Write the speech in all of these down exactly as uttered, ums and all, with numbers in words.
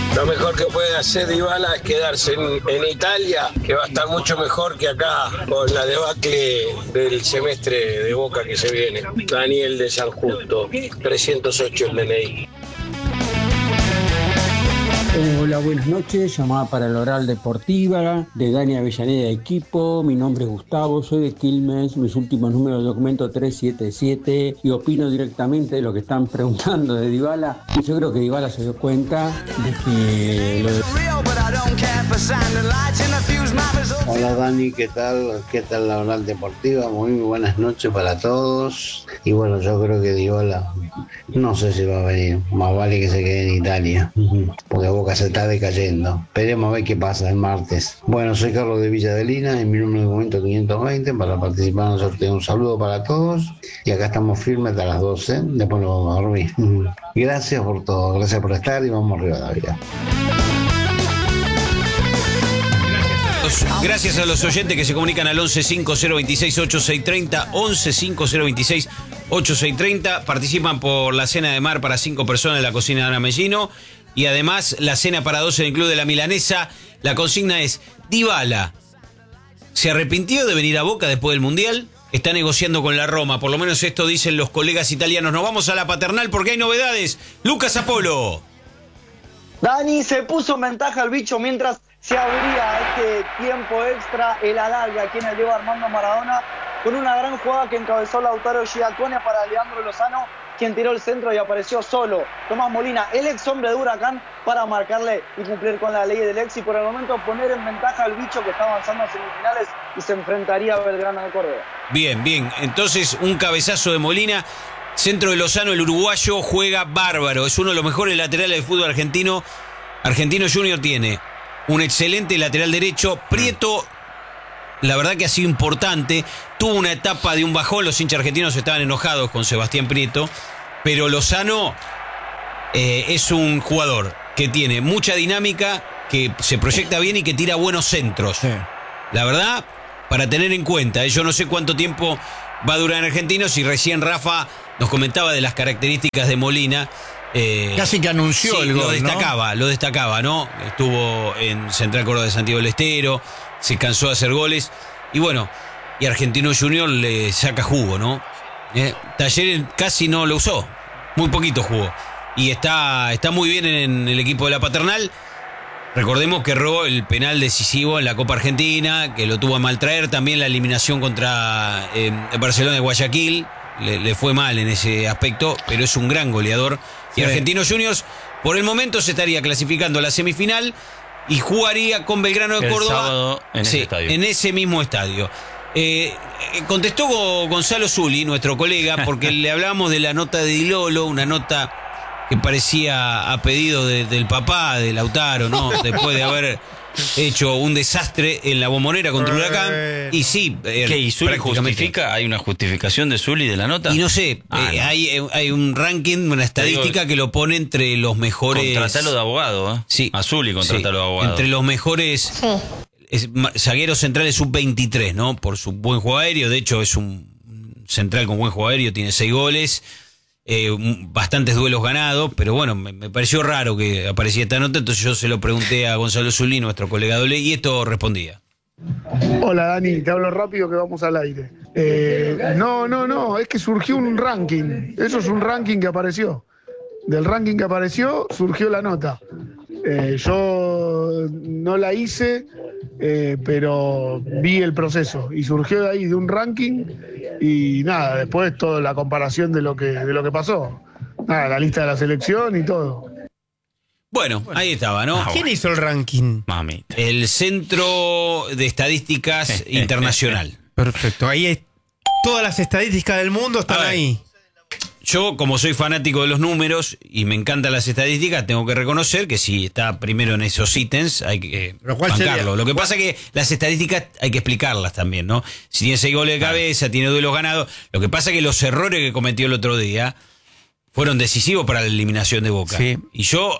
Lo mejor que puede hacer Dybala es quedarse en, en Italia, que va a estar mucho mejor que acá con la debacle del semestre de Boca que se viene. Daniel de San Justo, trescientos ocho el D N I. Hola, buenas noches. Llamada para el Oral Deportiva de Dani Avellaneda de equipo. Mi nombre es Gustavo, soy de Quilmes. Mis últimos números de documento tres siete siete y opino directamente de lo que están preguntando de Dybala. Y yo creo que Dybala se dio cuenta de que lo de... Hola Dani, ¿qué tal? ¿Qué tal la Oral Deportiva? Muy buenas noches para todos. Y bueno, yo creo que Dybala no sé si va a venir. Más vale que se quede en Italia, porque Boca se está decayendo. Esperemos a ver qué pasa el martes. Bueno, soy Carlos de Villa Adelina, en mi número de documento quinientos veinte, para participar en el sorteo. Un saludo para todos y acá estamos firmes hasta las doce, después nos vamos a dormir. Gracias por todo, gracias por estar y vamos arriba todavía. Gracias a los oyentes que se comunican al once cinco cero veintiséis ochenta y seis treinta, once cinco cero veintiséis ochenta y seis treinta. Participan por la cena de mar para cinco personas en la cocina de Ana Mellino y además la cena para dos en el Club de la Milanesa. La consigna es: Dybala ¿se arrepintió de venir a Boca después del Mundial? Está negociando con la Roma, por lo menos esto dicen los colegas italianos. Nos vamos a la paternal porque hay novedades. Lucas Apolo. Dani, se puso en ventaja el bicho mientras se abría este tiempo extra, el alargue aquí en el Diego Armando Maradona, con una gran jugada que encabezó Lautaro Giacone para Leandro Lozano, quien tiró el centro y apareció solo Tomás Molina, el ex hombre de Huracán, para marcarle y cumplir con la ley del ex y por el momento poner en ventaja al bicho, que está avanzando a semifinales y se enfrentaría a Belgrano de Córdoba. Bien, bien, entonces un cabezazo de Molina, centro de Lozano, el uruguayo juega bárbaro, es uno de los mejores laterales del fútbol argentino. Argentino Junior tiene un excelente lateral derecho. Prieto, la verdad que ha sido importante. Tuvo una etapa de un bajón. Los hinchas argentinos estaban enojados con Sebastián Prieto. Pero Lozano eh, es un jugador que tiene mucha dinámica, que se proyecta bien y que tira buenos centros. Sí. La verdad, para tener en cuenta. Yo no sé cuánto tiempo va a durar en Argentinos. Y recién Rafa nos comentaba de las características de Molina. Eh, Casi que anunció sí, el gol, lo destacaba, ¿no? lo destacaba, ¿no? Estuvo en Central Córdoba de Santiago del Estero, se cansó de hacer goles y bueno, y Argentino Junior le saca jugo, ¿no? Eh, Talleres casi no lo usó, muy poquito jugó y está, está muy bien en el equipo de la paternal. Recordemos que erró el penal decisivo en la Copa Argentina, que lo tuvo a maltraer, también la eliminación contra eh, Barcelona de Guayaquil. Le, le fue mal en ese aspecto, pero es un gran goleador. Sí. Y Argentinos Juniors, por el momento, se estaría clasificando a la semifinal y jugaría con Belgrano de el Córdoba. Sábado en ese sí, estadio. En ese mismo estadio. Eh, contestó Gonzalo Zulli, nuestro colega, porque le hablábamos de la nota de Di Lolo, una nota que parecía a pedido de, del papá de Lautaro, ¿no? Después de haber hecho un desastre en la Bombonera contra Huracán. Y sí, eh, ¿qué? ¿Y Zulli justifica? ¿Hay una justificación de Zulli de la nota? Y no sé, ah, eh, no. Hay, hay un ranking, una estadística digo, que lo pone entre los mejores. Contratalo de abogado, ¿eh? Sí. A Zulli contratalo sí, de abogado. Entre los mejores sí. es, zagueros centrales sub veintitrés, ¿no? Por su buen juego aéreo. De hecho, es un central con buen juego aéreo, tiene seis goles. Eh, bastantes duelos ganados, pero bueno, me, me pareció raro que aparecía esta nota, entonces yo se lo pregunté a Gonzalo Zulli, nuestro colega doble, y esto respondía. Hola Dani, te hablo rápido que vamos al aire. Eh, no, no, no, es que surgió un ranking, eso es un ranking que apareció. Del ranking que apareció surgió la nota. Eh, yo no la hice, eh, pero vi el proceso y surgió de ahí de un ranking y nada, después toda la comparación de lo que, de lo que pasó. Nada, la lista de la selección y todo. Bueno, ahí estaba, ¿no? ¿Quién hizo el ranking? Mami. El Centro de Estadísticas Internacional. Perfecto, ahí es, todas las estadísticas del mundo están ahí. Yo, como soy fanático de los números y me encantan las estadísticas, tengo que reconocer que si está primero en esos ítems, hay que eh, bancarlo. Lo que pasa es que las estadísticas hay que explicarlas también, ¿no? Si tiene seis goles de cabeza, tiene duelos ganados. Lo que pasa es que los errores que cometió el otro día fueron decisivos para la eliminación de Boca. Sí. Y yo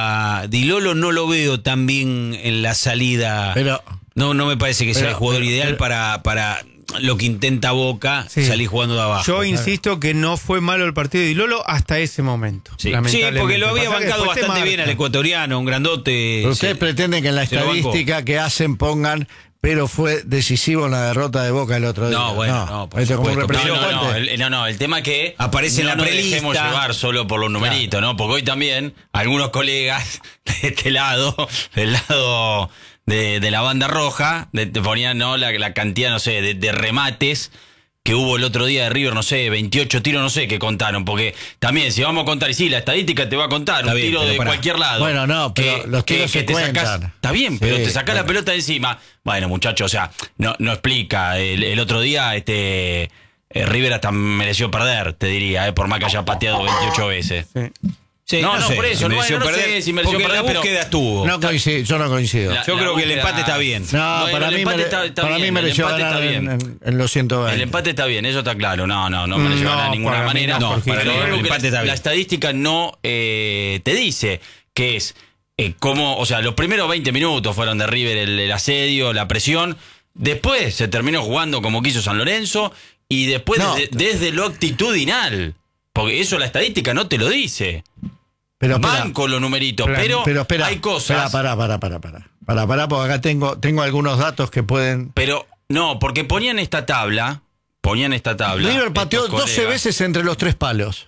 a Di Lolo no lo veo tan bien en la salida. Pero, no, no me parece que sea pero, el jugador pero, ideal pero, para, para lo que intenta Boca, Sí. salir jugando de abajo. Yo insisto que no fue malo el partido de Di Lolo hasta ese momento. Sí, sí, lamentablemente. porque lo había Pasa que bancado después te bastante marca. bien al ecuatoriano, un grandote. Pero ustedes se- pretenden que en la se lo bancó. estadística que hacen pongan, pero fue decisivo en la derrota de Boca el otro día. No, bueno, no, por ¿Viste cómo supuesto. representó No, no, no, Fuente? el, no, no, el tema que Aparece en no la nos prelista. dejemos llevar solo por los numeritos, ¿no? Porque hoy también algunos colegas de este lado, del lado de, de la banda roja, de- te ponían, ¿no? La, la cantidad, no sé, de, de remates que hubo el otro día de River, no sé, veintiocho tiros, no sé qué contaron, porque también si vamos a contar, y sí, la estadística te va a contar Está un bien, tiro pero de pará. cualquier lado. Bueno, no, pero los tiros se te sacás- cuentan. está bien, pero Sí, te sacás la bueno. pelota de encima. Bueno, muchachos, o sea, no, no explica. El, el otro día, este eh, River hasta mereció perder, te diría, eh, por más que haya pateado veintiocho veces. Sí. Sí, No, no, sé, por eso, no, mereció no sé perder, si mereció porque perder, la pero- búsqueda estuvo. No coincido, yo no coincido. La- Yo creo que el búsqueda- empate está bien. no, Bueno, para el mí, empate mere- está- está para bien, mí el mereció empate ganar está en, bien. en- en los ciento veinte. El empate está bien, eso está claro. No, no, no mereció No, ganar de ninguna para mí manera. no, Jorge. Pero Para mí algo el que empate la, está bien. la estadística no eh, te dice que es eh, como, o sea, los primeros veinte minutos fueron de River el, el asedio, la presión. Después se terminó jugando como quiso San Lorenzo y después No. desde, desde lo actitudinal. Porque eso la estadística no te lo dice. Pero espera, Van con los numeritos, Pero- pero, pero espera, hay cosas. Espera, pará, pará, pará, pará. Pará, pará, porque acá tengo, tengo algunos datos que pueden. Pero no, porque ponían esta tabla, ponían esta tabla. River pateó estos doce colegas. veces entre los tres palos.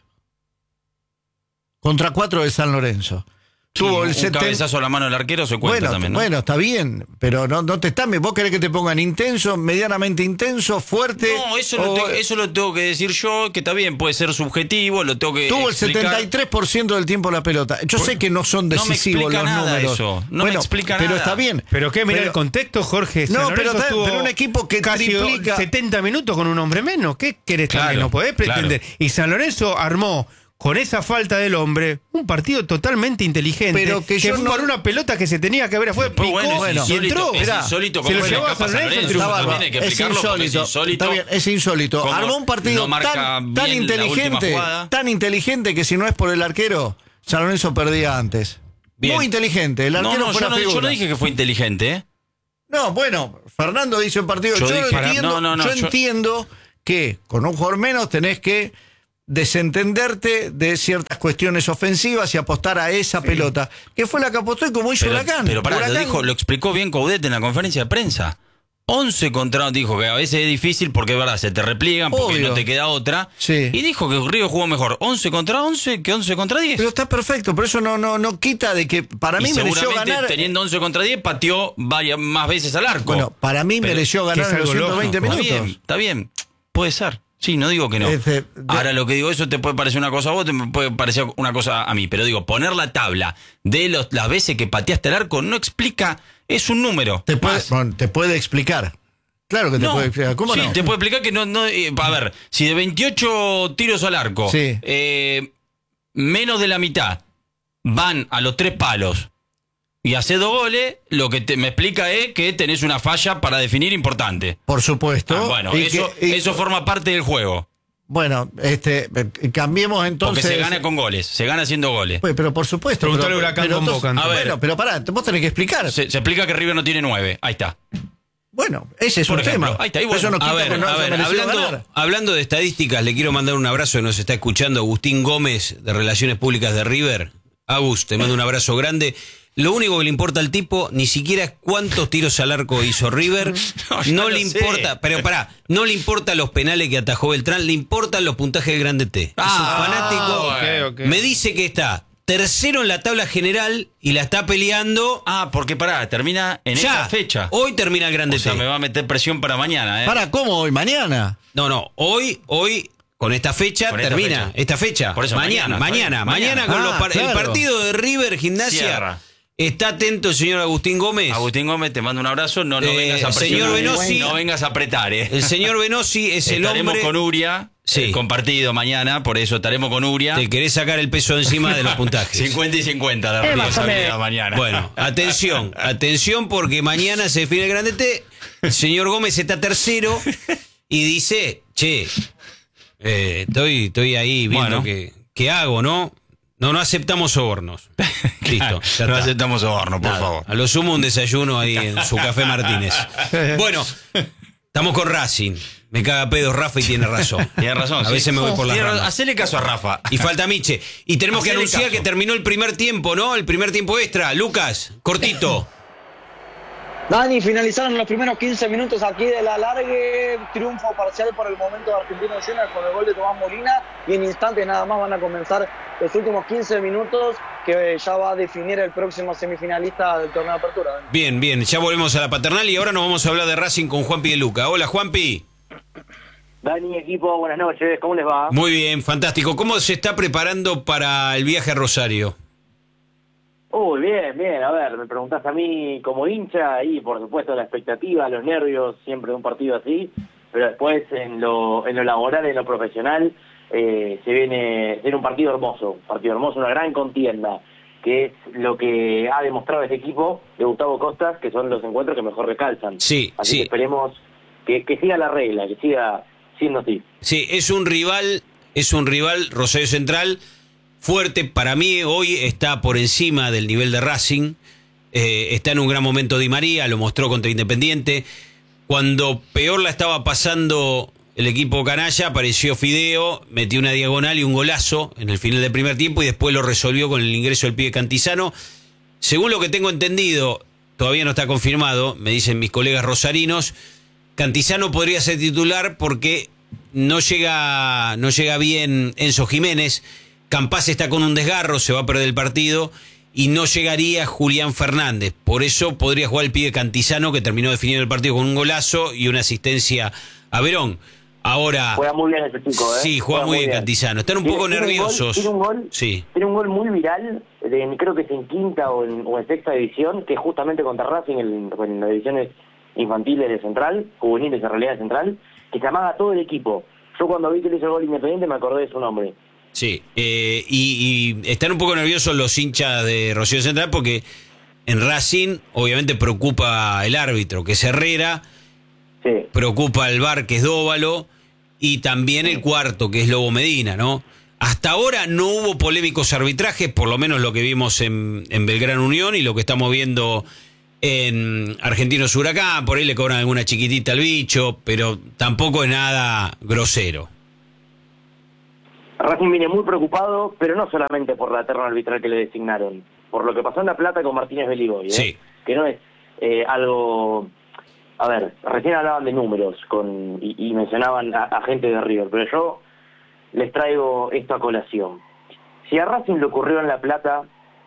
Contra cuatro de San Lorenzo. Sí, Tuvo el un seten- cabezazo a la mano del arquero se cuenta Bueno, también, ¿no? bueno, está bien, pero no, no te está. ¿Vos querés que te pongan intenso, medianamente intenso, fuerte? No, eso, lo o- tengo, eso lo tengo que decir yo, que está bien, puede ser subjetivo, lo tengo que Tuvo el explicar. setenta y tres por ciento del tiempo la pelota. Yo sé que no son no me decisivos explica los nada números. eso, no me explica pero nada. está bien. ¿Pero qué? Mira Pero- el contexto, Jorge. San No, Lorenzo pero está- estuvo pero un equipo que casi triplica- setenta minutos con un hombre menos. ¿Qué querés Claro, también? No podés pretender. claro. Y San Lorenzo armó con esa falta del hombre un partido totalmente inteligente. Pero que yo fue no- por una pelota que se tenía que haber afuera. Pues Picó bueno, bueno, es y insólito, entró. es Mirá, insólito se cómo lo le llevó a escapa San San Lorenzo, Lorenzo, triunfó. también hay que es explicarlo porque es insólito, insólito. está bien, es insólito. Cómo Armó un partido no marca tan, bien tan la inteligente, última jugada. tan inteligente que si no es por el arquero, San Lorenzo perdía antes. Bien. Muy inteligente, el No, arquero no, fue yo la no, yo figura. no dije que fue inteligente, ¿eh? No, bueno, Fernando dice en partido. Yo Yo, dije- entiendo, no, no, no, yo yo- entiendo que con un jugador menos tenés que desentenderte de ciertas cuestiones ofensivas y apostar a esa pelota, que fue la que apostó y como hizo Pero, Huracán. pero pará, lo, Huracán- dijo, lo explicó bien Coudet en la conferencia de prensa. once contra, dijo que a veces es difícil porque es verdad, se te repliegan porque Obvio. no te queda otra. Sí. Y dijo que Río jugó mejor once contra once que once contra diez. Pero está perfecto, pero eso no, no, no quita de que para mí y mereció seguramente ganar. teniendo once contra diez pateó varias más veces al arco. Bueno, para mí Pero- mereció que ganar es en los algo ciento veinte lógico. Está minutos. bien, está bien. Puede ser. Sí, no digo que no. Este, de- Ahora lo que digo, eso te puede parecer una cosa a vos, te puede parecer una cosa a mí. Pero digo, poner la tabla de los, las veces que pateaste el arco no explica, es un número. Te puede, más. bueno, te puede explicar. Claro que te No, puede explicar. ¿Cómo sí, no? te puede explicar que no, no eh, a ver, si de veintiocho tiros al arco, Sí. eh, menos de la mitad van a los tres palos y hace dos goles, lo que te- me explica es que tenés una falla para definir importante. Por supuesto. Ah, bueno, y eso, que- y- eso forma parte del juego. Bueno, este, eh, cambiemos entonces. Porque se gana con goles, se gana haciendo goles. Pues, pero por supuesto. Preguntale pero, a Huracán pero con entonces- Boca, entonces. A ver. Bueno, pero pará, vos tenés que explicar. Se, se explica que River no tiene nueve. Ahí está. Bueno, ese es Por un ejemplo, tema. ahí está, y bueno, Eso no A quita ver, que no a haya ver, merecido hablando, ganar. hablando de estadísticas, le quiero mandar un abrazo que nos está escuchando Agustín Gómez de Relaciones Públicas de River. Agus, te mando un abrazo grande. Lo único que le importa al tipo ni siquiera es cuántos tiros al arco hizo River. No, ya No lo le sé. importa, pero pará, no le importan los penales que atajó Beltrán, le importan los puntajes del Grande T. Ah, es un fanático. ok, ok. Me dice que está tercero en la tabla general y la está peleando. Ah, porque pará, termina en ya, esta fecha. hoy termina el Grande O sea, T. me va a meter presión para mañana, ¿eh? Para, ¿cómo hoy? ¿Mañana? No, no, hoy, hoy, con esta fecha, Con esta termina. fecha. Esta fecha. Por eso, mañana, mañana, mañana, mañana. mañana, con Ah, los par- claro. el partido de River Gimnasia. Cierra. Está atento el señor Agustín Gómez. Agustín Gómez, te mando un abrazo. No, no Eh, vengas a señor presionar. Venosi. No vengas a apretar, ¿eh? El señor Venosi es el estaremos hombre. con Uria, Sí. eh, compartido mañana, por eso estaremos con Uria. Te querés sacar el peso de encima de los puntajes. cincuenta y cincuenta la responsabilidad mañana. Bueno, atención, atención porque mañana se define el Grande T. El señor Gómez está tercero y dice, che, eh, estoy, estoy ahí viendo Bueno. qué, qué hago, ¿no? No, no aceptamos sobornos. Listo, ya no está. aceptamos soborno, por Nada, favor. A lo sumo un desayuno ahí en su café Martínez. Bueno, Estamos con Racing. Me caga pedo Rafa y tiene razón. Tiene razón. A veces sí. me voy por las Tiene- ramas. Hacele caso a Rafa. Y falta Miche. Y tenemos que Hacele anunciar caso. que terminó el primer tiempo, ¿no? El primer tiempo extra. Lucas, cortito. Dani, finalizaron los primeros quince minutos aquí de la alargue, triunfo parcial por el momento de Argentinos Juniors con el gol de Tomás Molina, y en instantes nada más van a comenzar los últimos quince minutos que ya va a definir el próximo semifinalista del torneo de apertura. Dani. Bien, bien. Ya volvemos a la paternal y ahora nos vamos a hablar de Racing con Juanpi de Luca. Hola, Juanpi. Dani, equipo, buenas noches, ¿cómo les va? Muy bien, fantástico. ¿Cómo se está preparando para el viaje a Rosario? Uy, bien, bien, a ver, me preguntás a mí como hincha y por supuesto la expectativa, los nervios siempre de un partido así, pero después en lo, en lo laboral, en lo profesional, eh, se viene, se viene un partido hermoso, un partido hermoso, una gran contienda, que es lo que ha demostrado este equipo de Gustavo Costas, que son los encuentros que mejor recalzan. Sí, así sí. que esperemos que, que siga la regla, que siga siendo así. Sí, es un rival, es un rival, Rosario Central, fuerte. Para mí hoy está por encima del nivel de Racing. Eh, está en un gran momento Di María, lo mostró contra Independiente. Cuando peor la estaba pasando el equipo canalla, apareció Fideo, metió una diagonal y un golazo en el final del primer tiempo y después lo resolvió con el ingreso del pibe Cantizano. Según lo que tengo entendido, todavía no está confirmado, me dicen mis colegas rosarinos, Cantizano podría ser titular porque no llega, no llega bien Enzo Jiménez. Campás está con un desgarro, se va a perder el partido y no llegaría Julián Fernández. Por eso podría jugar el pibe Cantizano, que terminó definiendo el partido con un golazo y una asistencia a Verón. Ahora, Juega muy bien ese chico, ¿eh? sí, juega, muy bien Cantizano. Están un Tiene- poco tiene un gol- nerviosos. Tiene un gol, Sí. tiene un gol muy viral, de, creo que es en quinta o en, o en sexta división, que es justamente contra Racing en, en las divisiones infantiles de Central, juveniles en realidad de Central, que se amaga todo el equipo. Yo cuando vi que le hizo el gol Independiente me acordé de su nombre. Sí, eh, y, y están un poco nerviosos los hinchas de Rosario Central porque en Racing obviamente preocupa el árbitro, que es Herrera, sí. Preocupa el V A R, que es Dóvalo, y también el cuarto, que es Lobo Medina, ¿no? Hasta ahora no hubo polémicos arbitrajes, por lo menos lo que vimos en, en Belgrano Unión y lo que estamos viendo en Argentinos Huracán. Por ahí le cobran alguna chiquitita al bicho, pero tampoco es nada grosero. Racing viene muy preocupado, pero no solamente por la terna arbitral que le designaron, por lo que pasó en La Plata con Martínez Beligoy, ¿eh? Sí. Que no es eh, algo... A ver, recién hablaban de números con y, y mencionaban a, a gente de River, pero yo les traigo esto a colación. Si a Racing le ocurrió en La Plata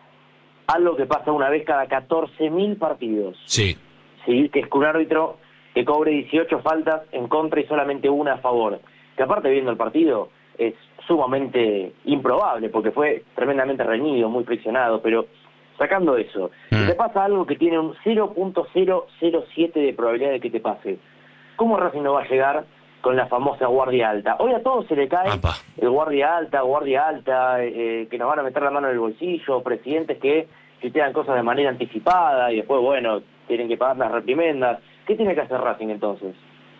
algo que pasa una vez cada catorce mil partidos, Sí. ¿sí? Que es que un árbitro que cobre dieciocho faltas en contra y solamente una a favor, que aparte viendo el partido es sumamente improbable porque fue tremendamente reñido, muy friccionado, pero sacando eso, Mm. si te pasa algo que tiene un cero punto cero cero siete de probabilidad de que te pase, ¿cómo Racing no va a llegar con la famosa guardia alta? Hoy a todos se le cae Apa. el guardia alta, guardia alta, eh, que nos van a meter la mano en el bolsillo, presidentes que tuitean cosas de manera anticipada y después, bueno, tienen que pagar las reprimendas. ¿Qué tiene que hacer Racing entonces?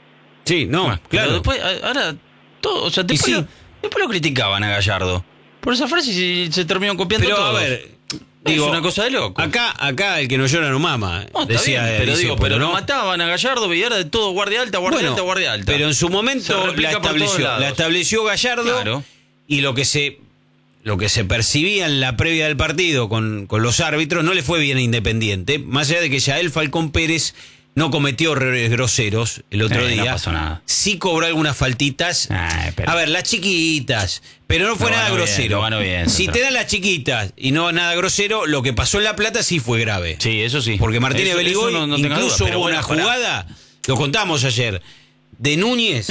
Sí, no, Bueno, claro. pero después, a- ahora, todo, o sea, después, sí. lo, después lo criticaban a Gallardo. Por esa frase se, se terminó copiando Pero todos. a ver, Es digo, una cosa de loco. Acá, acá el que no llora no mama. No, está decía, bien, pero dice digo, Polo, pero ¿no? lo mataban a Gallardo y ahora de todo guardia alta, guardia Bueno, alta, guardia alta. pero en su Se momento la replica por todos estableció, lados. la estableció Gallardo Claro. y lo que se lo que se percibía en la previa del partido con, con los árbitros no le fue bien a Independiente, más allá de que ya él Falcón Pérez no cometió errores groseros el otro Eh, no día. pasó nada. Sí cobró algunas faltitas. Ay, pero- A ver, las chiquitas, pero no fue Lo nada ganó bien, grosero. lo ganó bien, si Central. te dan las chiquitas y no nada grosero, lo que pasó en La Plata sí fue grave. Sí, eso sí. Porque Martínez Eso- Beligoy, eso no- no tenga incluso duda, pero hubo bueno, una pará. jugada, lo contamos ayer, de Núñez,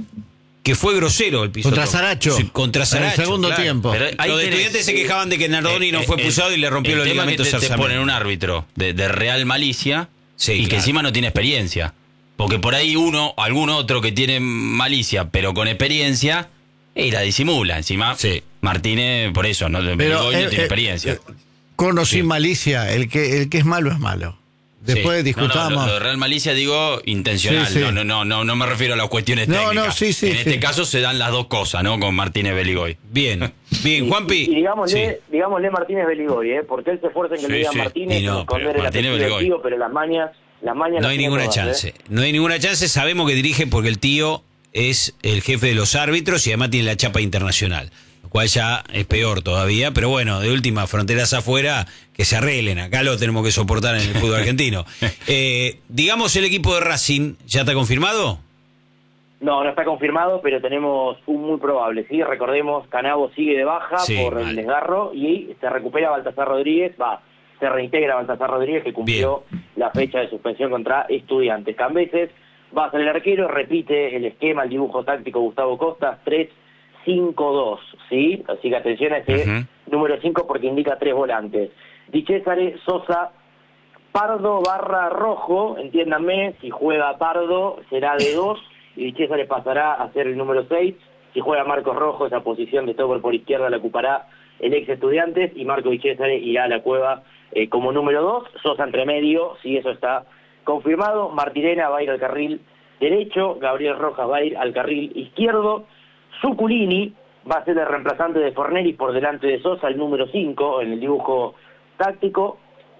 que fue grosero el pisotón. Contra Saracho. Sí, contra En el Saracho. segundo claro. tiempo. Pero ahí Los tenés- estudiantes se quejaban de que Nardoni Eh, no eh, fue el- pulsado y le rompió el los tema ligamentos que te, te zarzameños. ponen un árbitro de, de real malicia Sí, y que claro. encima no tiene experiencia. Porque por ahí uno, algún otro que tiene malicia, pero con experiencia, y la disimula. Encima, Sí. Martínez, por eso, no, Pero, Beligoy no eh, tiene eh, experiencia. eh, Con o sin malicia, el que, el que es malo es malo. Después Sí. discutamos. No, no, lo, lo de real malicia digo intencional. Sí, sí. No, no, no, no, no me refiero a las cuestiones No, técnicas. no, sí, sí, en sí. este caso se dan las dos cosas, ¿no? Con Martínez Beligoy. Bien, bien, Juanpi. Y, y digámosle, Sí. digámosle Martínez Beligoy, ¿eh? Porque él se esfuerza en que Sí, le digan sí. Martínez, Y no, esconder pero el Martínez apellido del Beligoy. tío, pero las mañas Las mañas No las hay tiene ninguna todas, chance. ¿eh? No hay ninguna chance. Sabemos que dirige porque el tío es el jefe de los árbitros y además tiene la chapa internacional. Lo cual ya es peor todavía. Pero bueno, de última, fronteras afuera, que se arreglen. Acá lo tenemos que soportar en el fútbol argentino. Eh, digamos, el equipo de Racing, ¿ya está confirmado? No, no está confirmado, pero tenemos un muy probable, ¿sí? Recordemos, Canavo sigue de baja Sí, por vale. el desgarro y se recupera Baltasar Rodríguez, va, se reintegra Baltasar Rodríguez, que cumplió Bien. la fecha de suspensión contra Estudiantes. Cambeses va a ser el arquero, repite el esquema, el dibujo táctico Gustavo Costas, tres cinco dos, ¿sí? Así que atención a ese uh-huh. número cinco porque indica tres volantes. Di Césare, Sosa, Pardo barra Rojo, entiéndanme, si juega Pardo será de dos, y Di Césare pasará a ser el número seis. Si juega Marcos Rojo, esa posición de stopper por izquierda la ocupará el ex Estudiantes, y Marco Di Césare irá a la cueva eh, como número dos. Sosa entre medio, si eso está confirmado. Martirena va a ir al carril derecho, Gabriel Rojas va a ir al carril izquierdo. Zuculini va a ser el reemplazante de Fornelli por delante de Sosa, el número cinco en el dibujo táctico.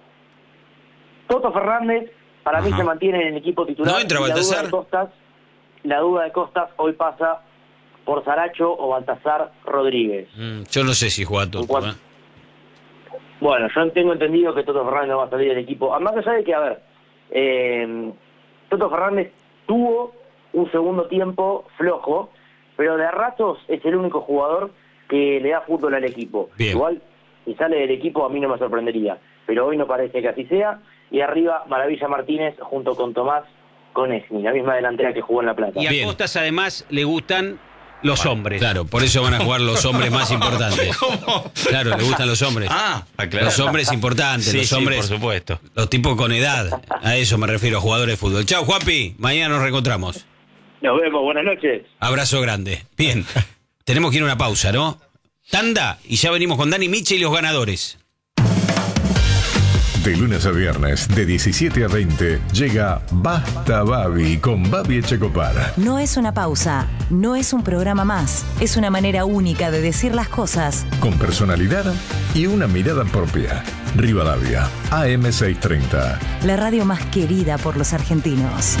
Toto Fernández, para Ajá. mí se mantiene en el equipo titular. ¿No entra Baltasar? Costas, la duda de Costas hoy pasa por Saracho o Baltasar Rodríguez. Mm, yo no sé si juega Toto. Cuanto... ¿eh? Bueno, yo tengo entendido que Toto Fernández no va a salir del equipo. Además allá de que, a ver, eh, Toto Fernández tuvo un segundo tiempo flojo, pero de a ratos es el único jugador que le da fútbol al equipo. Bien. Igual, si sale del equipo a mí no me sorprendería, pero hoy no parece que así sea. Y arriba, Maravilla Martínez junto con Tomás Conesni, la misma delantera que jugó en La Plata. Y a Bien. Costas además le gustan los bueno, hombres. Claro, por eso van a jugar los hombres más importantes. ¿Cómo? Claro, le gustan los hombres. Ah, claro. Los hombres importantes, sí, los hombres. Sí, por supuesto. Los tipos con edad. A eso me refiero, jugadores de fútbol. Chao, Juanpi. Mañana nos reencontramos. Nos vemos, buenas noches. Abrazo grande. Bien, tenemos que ir a una pausa, ¿no? Tanda, y ya venimos con Dani Miche y los ganadores. De lunes a viernes, de diecisiete a veinte, llega Basta Babi con Babi Echecopar. No es una pausa, no es un programa más, es una manera única de decir las cosas. Con personalidad y una mirada propia. Rivadavia, A M seiscientos treinta. La radio más querida por los argentinos.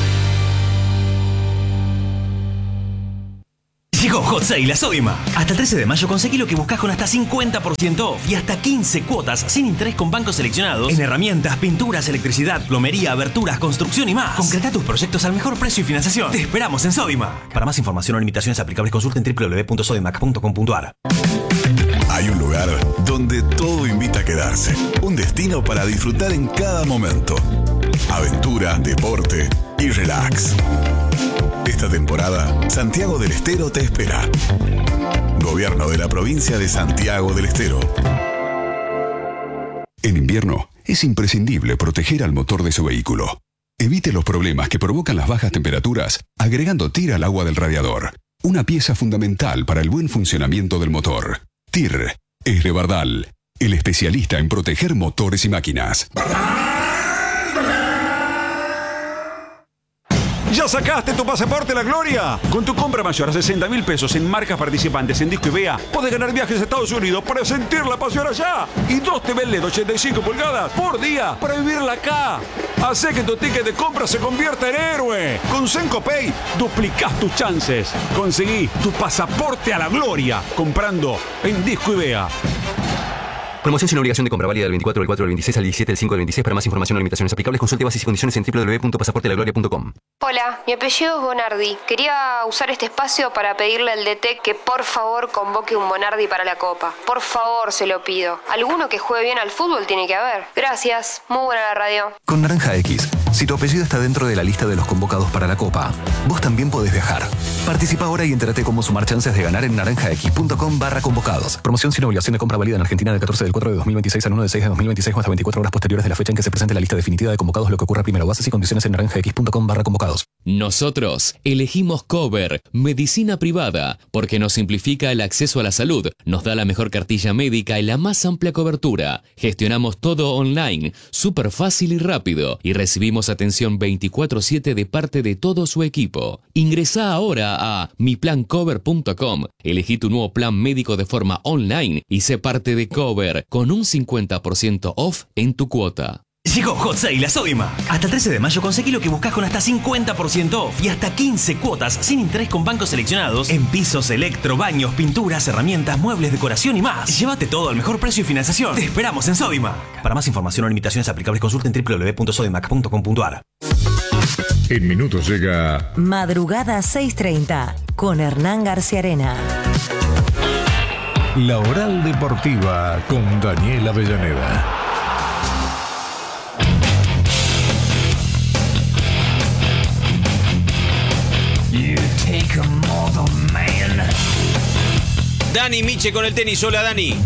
Llegó Hot Sale a Sodimac. Hasta el trece de mayo conseguí lo que buscas con hasta cincuenta por ciento off y hasta quince cuotas sin interés con bancos seleccionados en herramientas, pinturas, electricidad, plomería, aberturas, construcción y más. Concreta tus proyectos al mejor precio y financiación. Te esperamos en Sodimac. Para más información o limitaciones aplicables consulta en doble u doble u doble u punto sodimac punto com punto a r. Hay un lugar donde todo invita a quedarse. Un destino para disfrutar en cada momento. Aventura, deporte y relax. Esta temporada, Santiago del Estero te espera. Gobierno de la provincia de Santiago del Estero. En invierno, es imprescindible proteger al motor de su vehículo. Evite los problemas que provocan las bajas temperaturas agregando T I R al agua del radiador. Una pieza fundamental para el buen funcionamiento del motor. T I R es de Bardal, el especialista en proteger motores y máquinas. ¿Ya sacaste tu pasaporte a la gloria? Con tu compra mayor a sesenta mil pesos en marcas participantes en Disco y Vea, podés ganar viajes a Estados Unidos para sentir la pasión allá. Y dos T V L E D ochenta y cinco pulgadas por día para vivirla acá. Hacé que tu ticket de compra se convierta en héroe. Con Senco Pay duplicás tus chances. Conseguí tu pasaporte a la gloria comprando en Disco y Vea. Promoción sin obligación de compra, válida del veinticuatro del cuatro del veintiséis al diecisiete del cinco del veintiséis. Para más información o limitaciones aplicables, consulte bases y condiciones en doble u doble u doble u punto pasaporte la gloria punto com. Hola, mi apellido es Bonardi. Quería usar este espacio para pedirle al D T que por favor convoque un Bonardi para la Copa. Por favor, se lo pido. Alguno que juegue bien al fútbol tiene que haber. Gracias, muy buena la radio. Con Naranja X, si tu apellido está dentro de la lista de los convocados para la Copa, vos también podés viajar. Participa ahora y entérate cómo sumar chances de ganar en naranjax punto com barra convocados. Promoción sin obligación de compra válida en Argentina del catorce del cuatro de dos mil veintiséis al uno del seis de dos mil veintiséis o hasta veinticuatro horas posteriores de la fecha en que se presente la lista definitiva de convocados, lo que ocurra primero. Bases y condiciones en naranjax punto com barra convocados. Nosotros elegimos Cover, medicina privada, porque nos simplifica el acceso a la salud, nos da la mejor cartilla médica y la más amplia cobertura. Gestionamos todo online, súper fácil y rápido, y recibimos atención veinticuatro siete de parte de todo su equipo. Ingresá ahora a mi plan cover punto com, elegí tu nuevo plan médico de forma online y sé parte de Cover con un cincuenta por ciento off en tu cuota. Llegó Hot Sale a Sodimac. Hasta el trece de mayo conseguí lo que buscas con hasta cincuenta por ciento off y hasta quince cuotas sin interés con bancos seleccionados en pisos, electro, baños, pinturas, herramientas, muebles, decoración y más. Llévate todo al mejor precio y financiación. Te esperamos en Sodimac. Para más información o limitaciones aplicables consulta en doble u doble u doble u punto sodimac punto com punto a r. En minutos llega Madrugada seis treinta con Hernán García Arena. La Oral Deportiva con Daniel Avellaneda. Dani Miche con el tenis. Hola, Dani.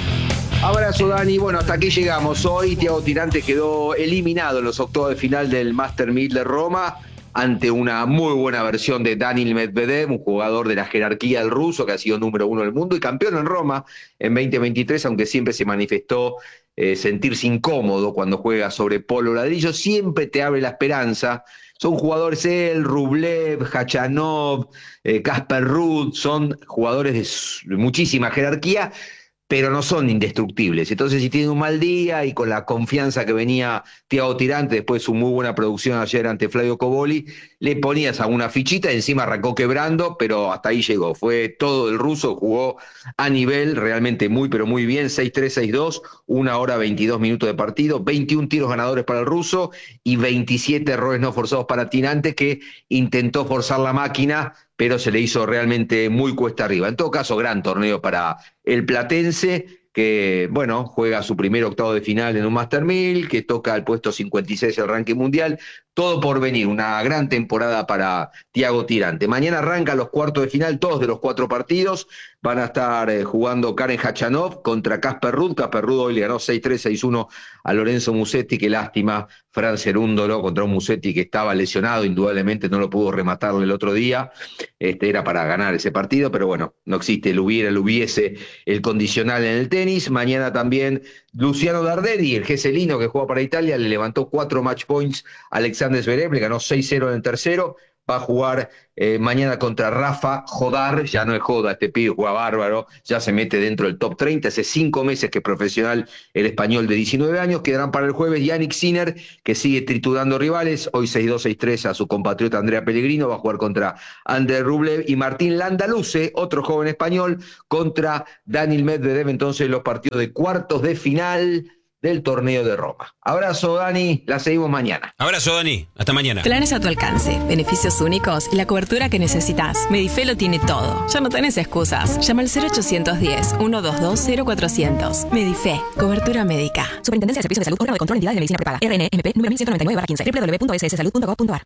Abrazo, Dani. Bueno, hasta aquí llegamos. Hoy Thiago Tirante quedó eliminado en los octavos de final del Master mil de Roma ante una muy buena versión de Daniil Medvedev, un jugador de la jerarquía del ruso que ha sido número uno del mundo y campeón en Roma en veinte veintitrés, aunque siempre se manifestó eh, sentirse incómodo cuando juega sobre polo ladrillo. Siempre te abre la esperanza. Son jugadores él, Rublev, Khachanov, Casper eh, Ruud, son jugadores de muchísima jerarquía, pero no son indestructibles. Entonces, si tiene un mal día y con la confianza que venía Thiago Tirante después de su muy buena producción ayer ante Flavio Cobolli, le ponías a una fichita y encima arrancó quebrando, pero hasta ahí llegó. Fue todo el ruso, jugó a nivel realmente muy, pero muy bien. seis tres, seis dos, una hora veintidós minutos de partido, veintiún tiros ganadores para el ruso y veintisiete errores no forzados para Tirante, que intentó forzar la máquina, pero se le hizo realmente muy cuesta arriba. En todo caso, gran torneo para el platense, que, bueno, juega su primer octavo de final en un Master mil, que toca el puesto cincuenta y seis del ranking mundial. Todo por venir, una gran temporada para Thiago Tirante. Mañana arrancan los cuartos de final, todos de los cuatro partidos. Van a estar eh, jugando Karen Khachanov contra Casper Ruud. Casper Ruud hoy le ganó seis tres, seis uno a Lorenzo Musetti. Qué lástima, Fran Cerúndolo contra un Musetti que estaba lesionado, indudablemente no lo pudo rematarle el otro día. Este era para ganar ese partido, pero bueno, no existe el hubiera, el hubiese, el condicional en el tenis. Mañana también Luciano Darderi, el geselino que juega para Italia, le levantó cuatro match points a Alexander Zverev, le ganó seis cero en el tercero. Va a jugar eh, mañana contra Rafa Jodar, ya no es joda, este pibe juega bárbaro, ya se mete dentro del top treinta, hace cinco meses que es profesional el español de diecinueve años. Quedarán para el jueves Yannick Sinner, que sigue triturando rivales, hoy seis dos, seis tres a su compatriota Andrea Pellegrino, va a jugar contra André Rublev, y Martín Landaluce, otro joven español, contra Daniil Medvedev, entonces los partidos de cuartos de final del torneo de Roma. Abrazo, Dani, la seguimos mañana. Abrazo, Dani, hasta mañana. Planes a tu alcance, beneficios únicos y la cobertura que necesitas. Medife lo tiene todo, ya no tenés excusas. Llama al cero ochocientos diez, ciento veintidós, cero cuatrocientos. Medife, cobertura médica. Superintendencia de Servicios de Salud, órgano de control de entidades de medicina prepaga. R N M P número mil ciento noventa y nueve barra quince, doble u doble u doble u punto s s salud punto gov punto a r.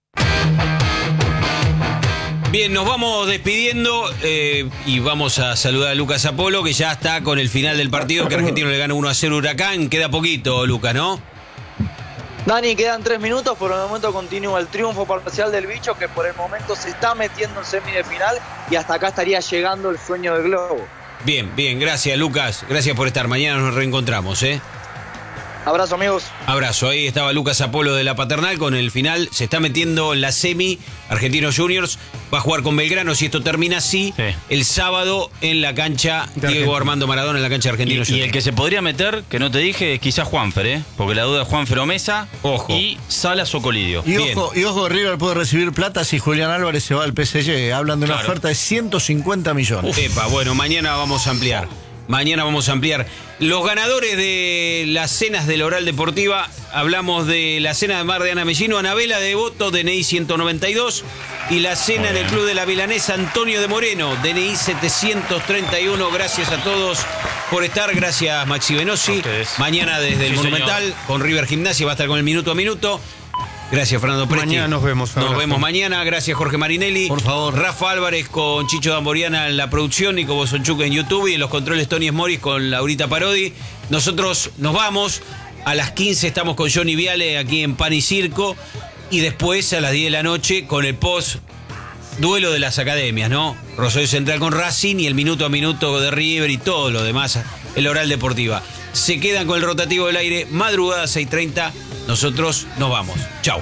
Bien, nos vamos despidiendo eh, y vamos a saludar a Lucas Apolo, que ya está con el final del partido, que Argentino le gana uno a cero Huracán. Queda poquito, Lucas, ¿no? Dani, quedan tres minutos, por el momento continúa el triunfo parcial del bicho, que por el momento se está metiendo en semi de final y hasta acá estaría llegando el sueño del globo. Bien, bien, gracias, Lucas, gracias por estar. Mañana nos reencontramos, ¿eh? Abrazo, amigos. Abrazo. Ahí estaba Lucas Apolo de la Paternal con el final. Se está metiendo en la semi. Argentinos Juniors va a jugar con Belgrano, si esto termina así, sí, el sábado en la cancha de Diego Armando Maradona, en la cancha de Argentinos y, Juniors. Y el que se podría meter, que no te dije, es quizás Juanfer, ¿eh? Porque la duda es Juanfer o Mesa. Ojo. Y Salas o Colidio. Y ojo, y ojo, River puede recibir plata si Julián Álvarez se va al P S G. Hablan de una claro. oferta de ciento cincuenta millones. Uf. Epa, bueno, mañana vamos a ampliar. Mañana vamos a ampliar. Los ganadores de las cenas de la Oral Deportiva. Hablamos de la cena de Mar de Ana Mellino, Anabela de Devoto, D N I ciento noventa y dos. Y la cena en el Club de la Milanesa, Antonio de Moreno, D N I setecientos treinta y uno. Gracias a todos por estar. Gracias, Maxi Venosi. Mañana desde el sí, Monumental, señor. Con River Gimnasia, va a estar con el minuto a minuto. Gracias, Fernando Presti. Mañana nos vemos. Nos abrazo. vemos mañana. Gracias, Jorge Marinelli. Por favor. Rafa Álvarez con Chicho Damboriana en la producción, Nico Bosonchuk en YouTube y en los controles Tony Smoris con Laurita Parodi. Nosotros nos vamos. A las quince estamos con Johnny Viale aquí en Pan y Circo. Y después a las diez de la noche con el post duelo de las academias, ¿no? Rosario Central con Racing y el minuto a minuto de River y todo lo demás. El Oral Deportiva. Se quedan con el rotativo del aire. Madrugada seis treinta. Nosotros nos vamos. Chau.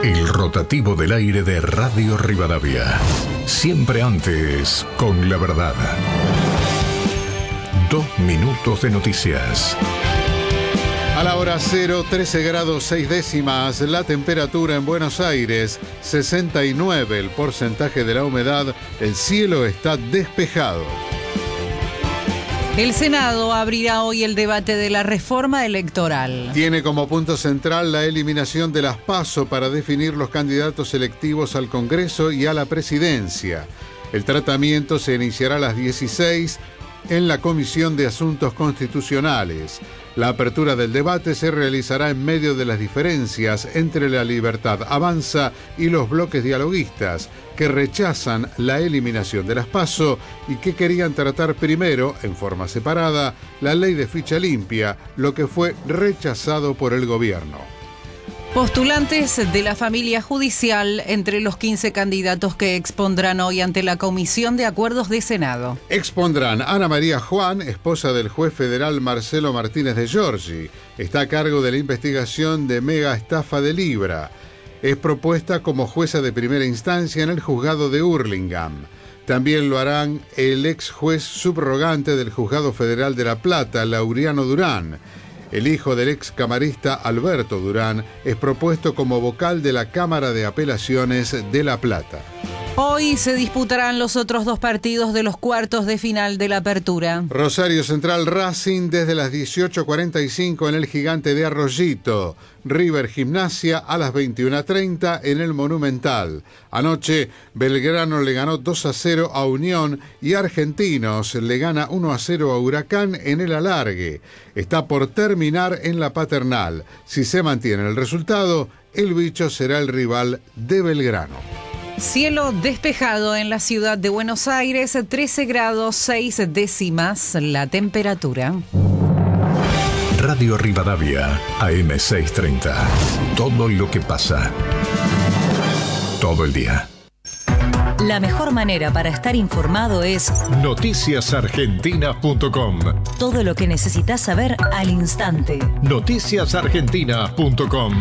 El rotativo del aire de Radio Rivadavia. Siempre antes, con la verdad. Dos minutos de noticias. A la hora cero, trece grados seis décimas, la temperatura en Buenos Aires, sesenta y nueve el porcentaje de la humedad, el cielo está despejado. El Senado abrirá hoy el debate de la reforma electoral. Tiene como punto central la eliminación de las PASO para definir los candidatos electivos al Congreso y a la presidencia. El tratamiento se iniciará a las dieciséis en la Comisión de Asuntos Constitucionales. La apertura del debate se realizará en medio de las diferencias entre la Libertad Avanza y los bloques dialoguistas, que rechazan la eliminación de las PASO y que querían tratar primero, en forma separada, la ley de ficha limpia, lo que fue rechazado por el gobierno. Postulantes de la familia judicial entre los quince candidatos que expondrán hoy ante la Comisión de Acuerdos de Senado. Expondrán Ana María Juan, esposa del juez federal Marcelo Martínez de Giorgi. Está a cargo de la investigación de mega estafa de Libra. Es propuesta como jueza de primera instancia en el juzgado de Hurlingham. También lo harán el ex juez subrogante del Juzgado Federal de La Plata, Laureano Durán. El hijo del ex camarista Alberto Durán es propuesto como vocal de la Cámara de Apelaciones de La Plata. Hoy se disputarán los otros dos partidos de los cuartos de final de la Apertura. Rosario Central Racing desde las dieciocho cuarenta y cinco en el Gigante de Arroyito. River Gimnasia a las veintiuna treinta en el Monumental. Anoche Belgrano le ganó dos a cero a Unión y Argentinos le gana uno a cero a Huracán en el alargue. Está por terminar en la Paternal. Si se mantiene el resultado, el Bicho será el rival de Belgrano. Cielo despejado en la ciudad de Buenos Aires, trece grados seis décimas la temperatura. Radio Rivadavia, A M seiscientos treinta. Todo lo que pasa. Todo el día. La mejor manera para estar informado es noticias argentinas punto com. Todo lo que necesitas saber al instante. noticias argentinas punto com.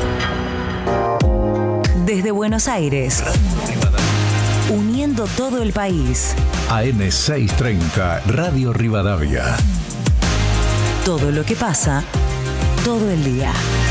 Desde Buenos Aires, uniendo todo el país. A M seiscientos treinta, Radio Rivadavia. Todo lo que pasa, todo el día.